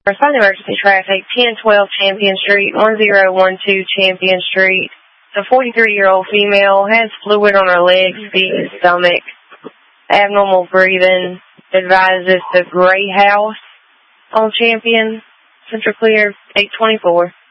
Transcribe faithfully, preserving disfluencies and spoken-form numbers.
Responding emergency traffic, ten twelve Champion Street, one zero one two Champion Street. The forty-three-year-old female has fluid on her legs, feet, and stomach. Abnormal breathing. Advises the Gray House on Champion. Central Clear, eight twenty-four.